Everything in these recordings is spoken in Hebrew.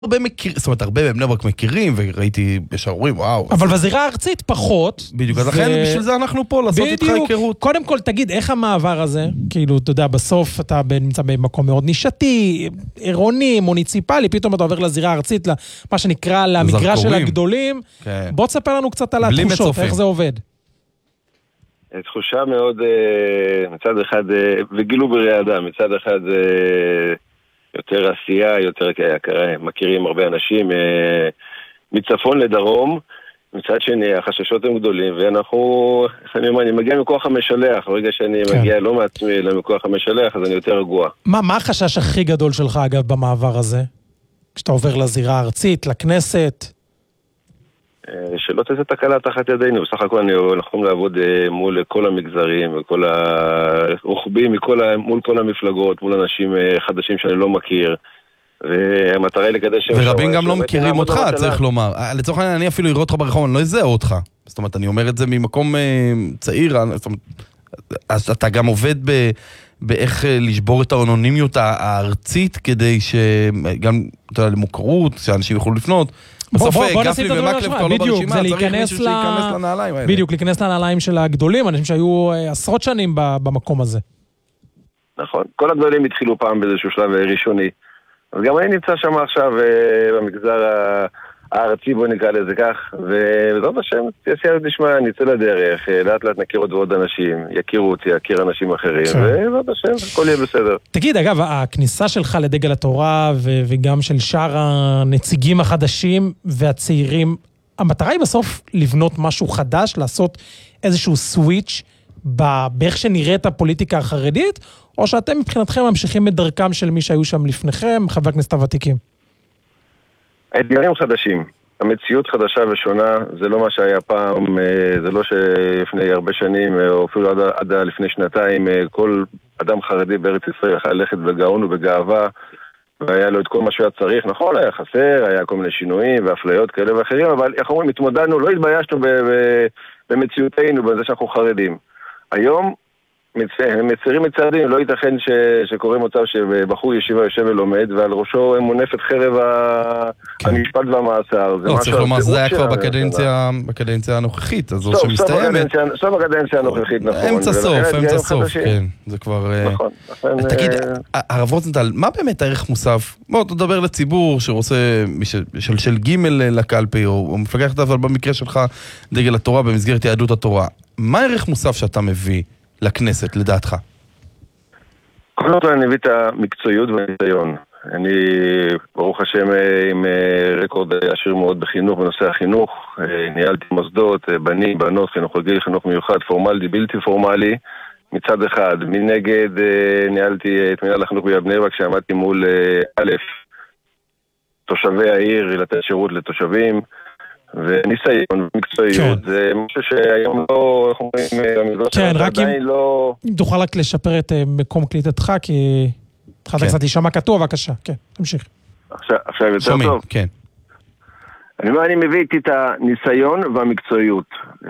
זאת אומרת, הרבה בבני ברק מכירים, וראיתי בשעורים, וואו. אבל בזירה הארצית פחות. בדיוק, אז לכן בשביל זה אנחנו פה, לעשות איתך היכרות. קודם כל, תגיד, איך המעבר הזה? כאילו, אתה יודע, בסוף אתה נמצא במקום מאוד נישתי, עירוני, מוניציפלי, פתאום אתה עובר לזירה הארצית, מה שנקרא, למגרש של הגדולים. בוא תספר לנו קצת על התחושות, איך זה עובד. תחושה מאוד, מצד אחד, וגילו ברי אדם, מצד אחד יותר עשייה, יותר מכירים הרבה אנשים מצפון לדרום, מצד שני החששות הם גדולים, ואנחנו, איך אני אומר, אני מגיע מכוח המשלח, ברגע שאני מגיע לא מעצמי אלא מכוח המשלח, אז אני יותר רגוע. מה החשש הכי גדול שלך אגב במעבר הזה? כשאתה עובר לזירה הארצית, לכנסת? שלא תעשה תקלה תחת ידינו, בסך הכל אנחנו יכולים לעבוד מול כל המגזרים וכל הרוחבים, מול כל המפלגות, מול אנשים חדשים שאני לא מכיר, והמטרה היא לקדש... ורבים גם לא מכירים אותך, צריך לומר. לצורך העניין, אני אפילו אראה אותך ברחוב, אני לא אזהה אותך. זאת אומרת, אני אומר את זה ממקום צעיר, אז אתה גם עובד באיך לשבור את האנונימיות הארצית, כדי שגם, אתה יודע, למוכרות, שאנשים יוכלו לפנות, בסוף גפני ומקלב כבר לא ברשימה, צריך מישהו שייכנס לנעליים האלה. בדיוק, להיכנס לנעליים של הגדולים, אנשים שהיו עשרות שנים במקום הזה. נכון, כל הגדולים התחילו פעם באיזשהו שלב ראשוני. אז גם אני נמצא שם עכשיו במגזר הארצי, בוא נקרא לזה כך, ובעזרת השם, תעשייה נשמע, נצא לדרך, לאט לאט נכיר עוד אנשים, יכירו אותי, יכיר אנשים אחרים, ובעזרת השם, הכל יהיה בסדר. תגיד, אגב, הכניסה שלך לדגל התורה, וגם של שאר הנציגים החדשים והצעירים, המטרה היא בסוף לבנות משהו חדש, לעשות איזשהו סוויץ' באיך שנראית הפוליטיקה החרדית, או שאתם מבחינתכם ממשיכים את דרכם של מי שהיו שם לפניכם, חבר הכנסת הוותיקים? האתגרים חדשים, המציאות חדשה ושונה, זה לא מה שהיה פעם, זה לא שלפני הרבה שנים, או אפילו עד לפני שנתיים, כל אדם חרדי בארץ ישראל יכול ללכת בגאון ובגאווה, והיה לו את כל מה שהיה צריך, נכון, היה חסר, היה כל מיני שינויים ואפליות כאלה ואחרים, אבל איך אומרים, התמודדנו, לא התביישנו במציאותנו, בזה שאנחנו חרדים. היום, מצערים מצעדים, לא ייתכן שקורה מצב שבחור ישיבה יושב ולומד, ועל ראשו מונפת חרב המשפט והמאסר. לא, צריך לומר, זה היה כבר בקדנציה הנוכחית, הזו שמסתיימת. סוף הקדנציה הנוכחית, נכון. אמצע סוף, כן. זה כבר... תגיד, הרב רוזנטל, מה באמת הערך מוסף? בוא, תדבר לציבור שרוצה, של ג' לקלפי, או מפלגה אחת, אבל במקרה שלך, דגל התורה, במסגרת יהדות התורה. מה הערך מוסף שאתה מביא לכנסת, לדעתך? קודם כל אני מביא את המקצועיות והניסיון. אני, ברוך השם, עם רקורד עשיר מאוד בחינוך, בנושא החינוך. ניהלתי מוסדות, בנים, בנות, חינוך רגיל, חינוך מיוחד, פורמלי, בלתי פורמלי, מצד אחד. מנגד, ניהלתי את מנהל החינוך בבני ברק, שעמדתי מול א', תושבי העיר, לתת שירות לתושבים, וניסיון ומקצועיות, זה משהו שהיום לא, איך אומרים, כן, רק אם תוכל רק לשפר את מקום קליטתך, כי התחלת קצת להישמע קטוע, בבקשה, כן, תמשיך. עכשיו יותר טוב? כן. אני מביא איתי את הניסיון והמקצועיות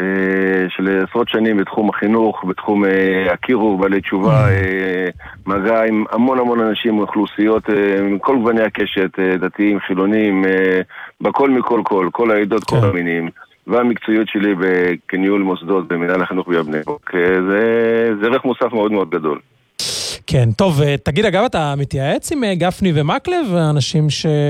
של עשרות שנים בתחום החינוך, בתחום הקירוב, בעלי תשובה, מגע עם המון אנשים, אוכלוסיות, מכל גווני הקשת, דתיים, חילונים, בכל מכל כל העדות, כל המינים, והמקצועיות שלי כניהול מוסדות במנהל החינוך בבני ברק, זה ערך מוסף מאוד מאוד גדול. כן, טוב, תגיד אגב, אתה מתייעץ עם גפני ומקלב, האנשים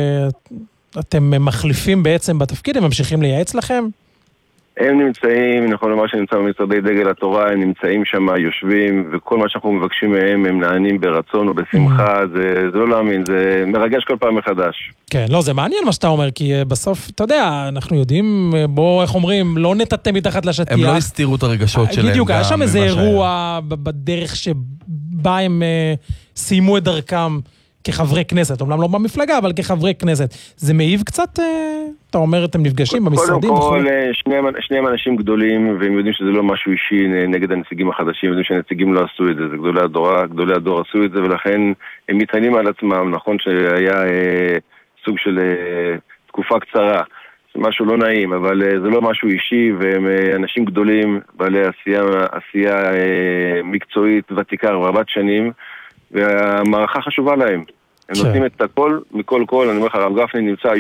שאתם מחליפים בעצם בתפקיד, הם ממשיכים לייעץ לכם? הם נמצאים, נכון לומר שנמצא במשרדי דגל התורה, הם נמצאים שם, יושבים, וכל מה שאנחנו מבקשים מהם, הם נענים ברצון ובשמחה, זה לא להאמין, זה מרגש כל פעם מחדש. כן, לא, זה מעניין מה שאתה אומר, כי בסוף, אתה יודע, אנחנו יודעים, בוא, איך אומרים, לא נטאטא מתחת לשטיח. הם לא הסתירו את הרגשות שלהם. בדיוק, היה שם איזה אירוע בדרך שבה הם סיימו את דרכם כחברי כנסת, אומנם לא במפלגה, אבל כחברי כנסת. זה מעיב קצת, אתה אומר, אתם נפגשים במשרדים? קודם כל, שניהם אנשים גדולים, והם יודעים שזה לא משהו אישי נגד הנציגים החדשים, יודעים שהנציגים לא עשו את זה, זה גדולי הדור עשו את זה, ולכן הם מתעניינים על עצמם, נכון שהיה סוג של תקופה קצרה, זה משהו לא נעים, אבל זה לא משהו אישי, והם אנשים גדולים, בעלי עשייה מקצועית ותיקה רבת שנים, והמערכה חשובה להם. הם נותנים את הכל, מכל כל, אני אומר לך, הרב גפני נמצא